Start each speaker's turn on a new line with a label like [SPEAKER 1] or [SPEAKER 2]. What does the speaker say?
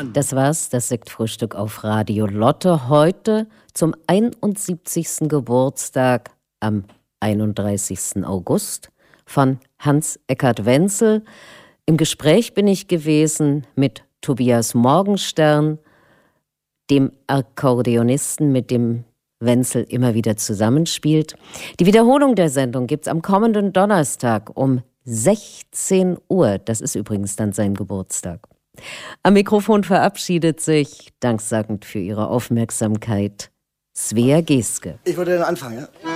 [SPEAKER 1] Das war's, das Sektfrühstück auf Radio Lotte. Heute zum 71. Geburtstag am 31. August von Hans Eckart Wenzel. Im Gespräch bin ich gewesen mit Tobias Morgenstern, dem Akkordeonisten, mit dem Wenzel immer wieder zusammenspielt. Die Wiederholung der Sendung gibt's am kommenden Donnerstag um 16 Uhr. Das ist übrigens dann sein Geburtstag. Am Mikrofon verabschiedet sich, danksagend für Ihre Aufmerksamkeit, Svea Geske.
[SPEAKER 2] Ich würde dann anfangen, ja?